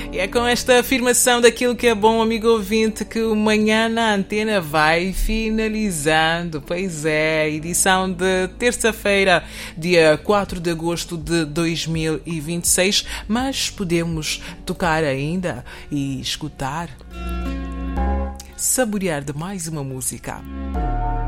E é com esta afirmação daquilo que é bom, amigo ouvinte, que o Manhã na Antena vai finalizando. Pois é, edição de terça-feira, dia 4 de agosto de 2026. Mas podemos tocar ainda e escutar, saborear de mais uma música.